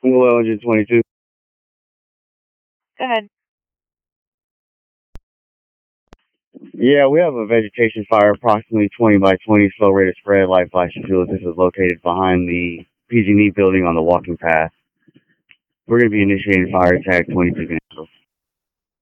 Well, engine 22. Go ahead. Yeah, we have a vegetation fire approximately 20 by 20 slow rate of spread, light flashing fuel. This is located behind the PG&E building on the walking path. We're going to be initiating fire attack 22 Canaveral.